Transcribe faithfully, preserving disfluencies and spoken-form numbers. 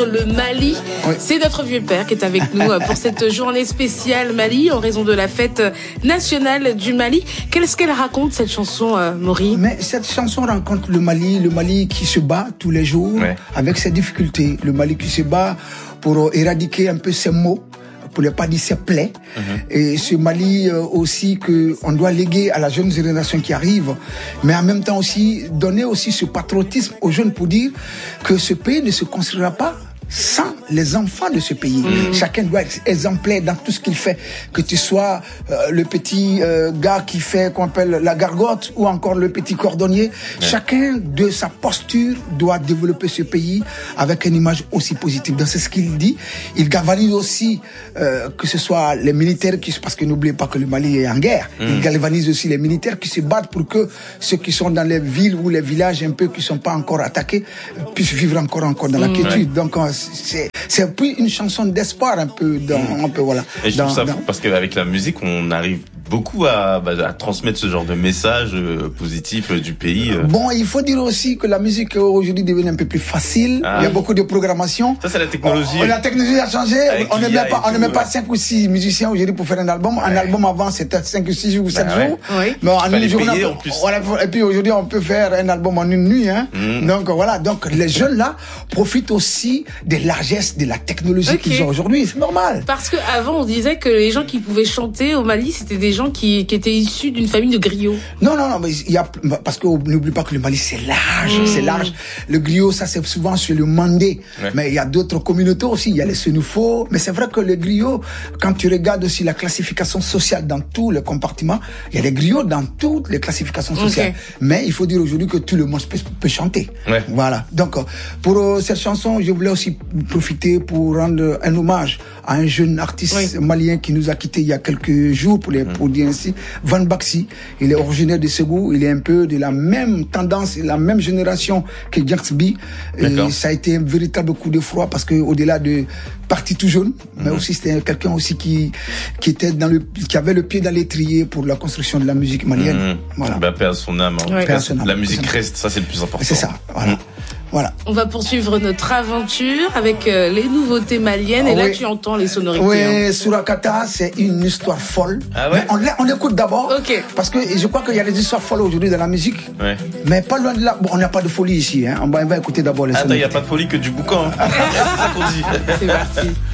titre le Mali. Oui. C'est notre vieux père qui est avec nous pour cette journée spéciale Mali en raison de la fête nationale du Mali. Qu'est-ce qu'elle raconte cette chanson, euh, Maury? Mais cette chanson raconte le Mali, le Mali qui se bat tous les jours ouais. avec ses difficultés, le Mali qui se bat pour éradiquer un peu ses maux, pour ne pas dire ses plaies. Mm-hmm. Et ce Mali euh, aussi que on doit léguer à la jeune génération qui arrive, mais en même temps aussi donner aussi ce patriotisme aux jeunes pour dire que ce pays ne se construira pas sans les enfants de ce pays. Mmh. Chacun doit être exemplaire dans tout ce qu'il fait. Que tu sois euh, le petit euh, gars qui fait, qu'on appelle la gargote, ou encore le petit cordonnier. Ouais. Chacun de sa posture doit développer ce pays avec une image aussi positive. Donc c'est ce qu'il dit. Il galvanise aussi euh, que ce soit les militaires, qui, parce que n'oubliez pas que le Mali est en guerre. Mmh. Il galvanise aussi les militaires qui se battent pour que ceux qui sont dans les villes ou les villages un peu qui ne sont pas encore attaqués puissent vivre encore, encore dans la mmh. quiétude. Ouais. Donc c'est c'est plus une chanson d'espoir un peu dans mmh. un peu voilà. Et je dans, trouve ça dans... fou parce qu'avec la musique on arrive beaucoup à, bah, à transmettre ce genre de message euh, positif euh, du pays. Euh. Bon, il faut dire aussi que la musique aujourd'hui devient un peu plus facile. Ah, il y a oui. beaucoup de programmation. Ça c'est la technologie. Oh, la technologie a changé. Avec on ne met pas, on ne met pas cinq ou six musiciens aujourd'hui pour faire un album. Ouais. Un album avant c'était cinq ou six ou sept bah, jours. Ouais. Mais en une journée, en plus. Voilà, et puis aujourd'hui on peut faire un album en une nuit. Hein. Mm. Donc voilà, donc les jeunes là profitent aussi des largesses de la technologie okay. qu'ils ont aujourd'hui. C'est normal. Parce que avant on disait que les gens qui pouvaient chanter au Mali c'était des gens qui, qui étaient issus d'une famille de griots. Non, non, non, mais il y a, parce que n'oublie pas que le Mali c'est large, mmh. c'est large. Le griot, ça c'est souvent sur le Mandé, ouais. mais il y a d'autres communautés aussi. Il y a les Sénoufos, mais c'est vrai que les griots, quand tu regardes aussi la classification sociale dans tous les compartiments, il y a des griots dans toutes les classifications sociales. Okay. Mais il faut dire aujourd'hui que tout le monde peut, peut chanter. Ouais. Voilà. Donc pour euh, cette chanson, je voulais aussi profiter pour rendre un hommage à un jeune artiste oui. malien qui nous a quittés il y a quelques jours, pour, les, pour dire ainsi, Van Baxi. Il est originaire de Ségou, il est un peu de la même tendance, la même génération que Jaxby. Et ça a été un véritable coup de froid parce que au-delà de parti tout jeune, mm-hmm. mais aussi c'était quelqu'un aussi qui qui était dans le qui avait le pied dans l'étrier pour la construction de la musique malienne. Mm-hmm. Voilà. Bah, paix à son âme. Hein. Ouais. Paix à son âme. La musique reste, ça c'est le plus important. C'est ça. Voilà. Mm. Voilà. On va poursuivre notre aventure avec euh, les nouveautés maliennes. Et oui. là, tu entends les sonorités. Oui, hein. Surakata, c'est une histoire folle. Ah ouais? Mais on, on l'écoute d'abord. Okay. Parce que je crois qu'il y a des histoires folles aujourd'hui dans la musique. Ouais. Mais pas loin de là. Bon, on n'a pas de folie ici. Hein. On, va, on va écouter d'abord les sonorités. Attends, il n'y a pas de folie que du boucan. Hein. C'est ça qu'on dit. C'est parti.